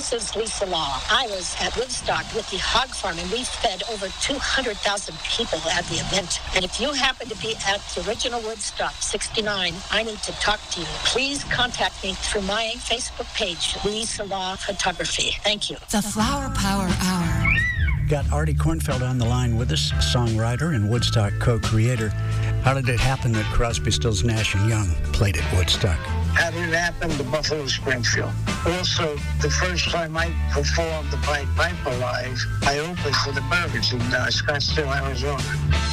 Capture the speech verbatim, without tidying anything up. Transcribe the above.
This is Lisa Law. I was at Woodstock with the Hog Farm, and we fed over two hundred thousand people at the event. And if you happen to be at the original Woodstock, sixty-nine, I need to talk to you. Please contact me through my Facebook page, Lisa Law Photography. Thank you. The Flower Power Hour. Got Artie Kornfeld on the line with us, songwriter and Woodstock co-creator. How did it happen that Crosby, Stills, Nash and Young played at Woodstock? How did it happen to Buffalo Springfield? Also, the first time I performed the Pied Piper live, I opened for the Burbs in uh, Scottsdale, Arizona.